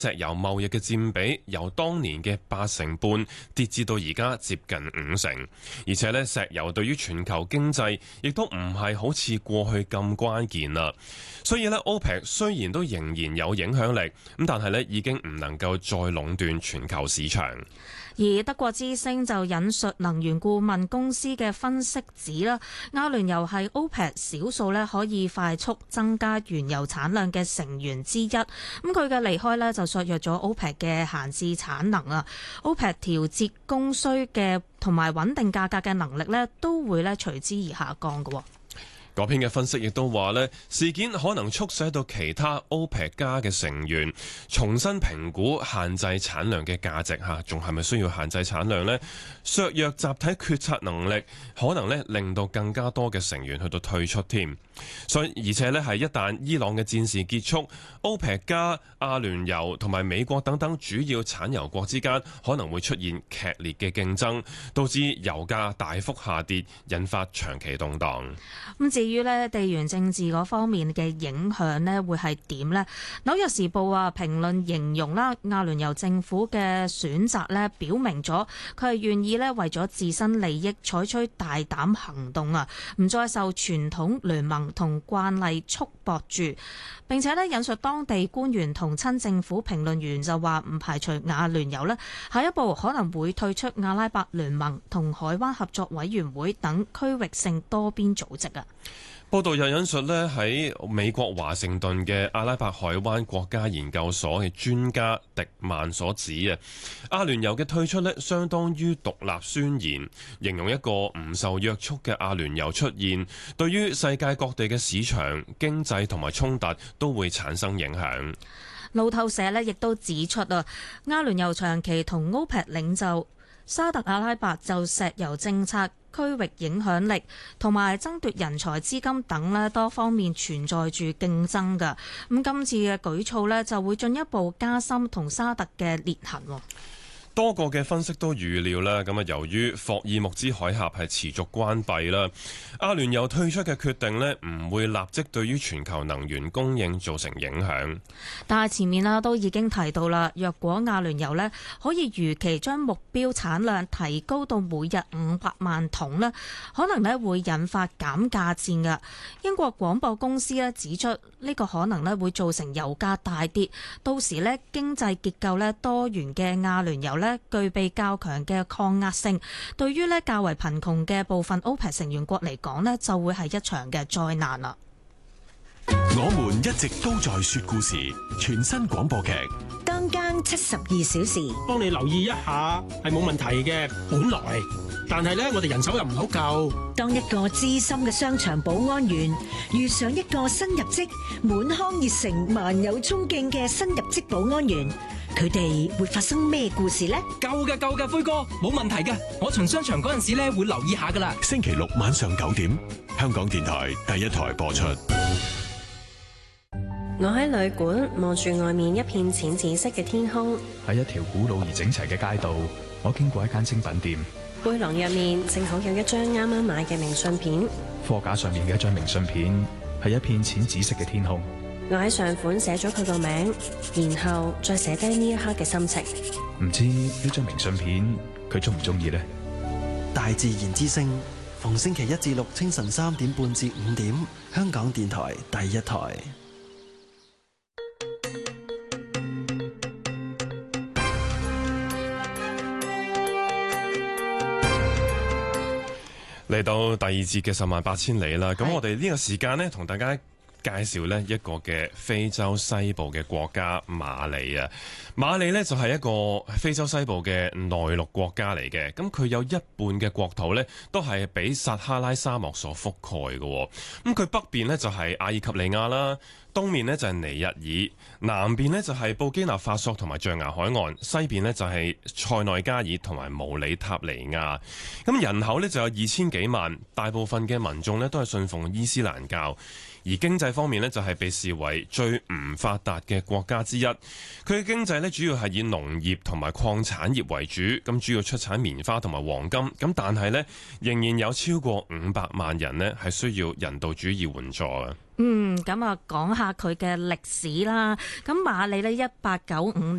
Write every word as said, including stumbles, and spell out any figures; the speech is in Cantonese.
石油貿易嘅佔比由當年嘅八成半跌至到而家接近五成，而且咧石油對於全球經濟亦都唔係好似過去咁關鍵啦。所以咧 OPEC 雖然都仍然有影響力，咁但係咧已經唔能夠再壟斷全球市場。 而德國之聲就引述能源顧問公司嘅分析指啦，阿聯酋係 OPEC 少數咧可以快速增加原油產量嘅成員之一。咁佢嘅離開咧就削弱咗 OPEC 嘅閒置產能啊。OPEC 調節供需嘅同埋穩定價格嘅能力咧都會咧隨之而下降嘅。 嗰篇嘅分析亦都話呢，事件可能促使到其他 OPEC 加嘅成員重新評估限制產量嘅價值嚇，仲係咪需要限制產量呢？削弱集體決策能力，可能呢令到更加多嘅成員去到退出添。所以而且呢係一旦伊朗嘅戰事結束，OPEC 加、阿聯酋同埋美國等等主要產油國之間可能會出現劇烈嘅競爭，導致油價大幅下跌，引發長期動盪。 咁至於咧地緣政治嗰方面嘅影響呢，會係點呢？紐約時報啊評論形容啦，阿聯酋政府嘅選擇呢，表明咗佢係願意咧為咗自身利益採取大膽行動啊，唔再受傳統聯盟同慣例束縛住。並且咧引述當地官員同親政府評論員就話，唔排除阿聯酋呢下一步可能會退出阿拉伯聯盟同海灣合作委員會等區域性多邊組織啊。 報道又引述咧喺美國華盛頓嘅阿拉伯海灣國家研究所嘅專家迪曼所指啊，阿聯酋嘅退出咧相當於獨立宣言，形容一個唔受約束嘅阿聯酋出現，對於世界各地嘅市場、經濟同埋衝突都會產生影響。 路透社咧亦都指出啊，阿聯酋長期同 OPEC 領袖沙特阿拉伯就石油政策、區域影響力同埋爭奪人才資金等咧多方面存在住競爭㗎。咁今次嘅舉措咧就會進一步加深同沙特嘅裂痕。 多個嘅分析都預料啦，咁啊由於霍爾木茲海峽係持續關閉啦，阿聯酋退出嘅決定呢唔會立即對於全球能源供應造成影響。 但係前面啦都已經提到啦，若果阿聯酋呢可以如期將目標產量提高到每日五百萬桶呢，可能呢會引發減價戰㗎。英國廣播公司呢指出，呢個可能呢會造成油價大跌，到時呢經濟結構呢多元嘅阿聯酋咧具備較強嘅抗壓性，對於咧較為貧窮嘅部分 OPEC 成員國嚟講咧，就會係一場嘅災難啦。 我們一直都在說故事，全新廣播劇《 當間七十二小時》， 幫你留意一下係冇問題嘅，本來，但係咧我哋人手又唔好夠。 當一個資深嘅商場保安員遇上一個新入職、滿腔熱誠、萬有衝勁嘅新入職保安員，佢哋會發生咩故事呢？ 夠嘅夠嘅，輝哥冇問題嘅，我巡商場嗰陣時咧會留意下噶啦。 星期六晚上九點，香港電台第一台播出。 我喺旅館望住外面一片淺紫色嘅天空， 喺一條古老而整齊嘅街道，我經過一間精品店， 背囊入面正好有一張啱啱買嘅明信片， 貨架上面嘅一張明信片係一片淺紫色嘅天空。 我喺上款寫咗佢個名，然後再寫低呢一刻嘅心情。 唔知呢張明信片佢中唔中意呢？ 大自然之聲，逢星期一至六清晨三點半至五點，香港電台第一台。 嚟到第二節嘅十萬八千里啦，咁我哋呢個時間呢，同大家介紹呢一個嘅非洲西部嘅國家馬里啊。馬里呢就係一個非洲西部嘅內陸國家嚟嘅，咁佢有一半嘅國土呢都係俾撒哈拉沙漠所覆蓋嘅。咁佢北邊呢就係阿爾及利亞啦，東面呢就係尼日爾，南邊呢就係布基納法索同埋象牙海岸，西邊呢就係塞內加爾同埋毛里塔尼亞。咁人口呢就有二千幾萬，大部分嘅民眾呢都係信奉伊斯蘭教。而經濟方面呢，就係被視為最唔發達嘅國家之一。佢嘅經濟呢，主要係以農業同埋礦產業為主，咁主要出產棉花同埋黃金。咁但係呢，仍然有超過五百萬人呢係需要人道主義援助嘅。 嗯，咁啊，講下佢嘅歷史啦。咁馬里呢，一八九五年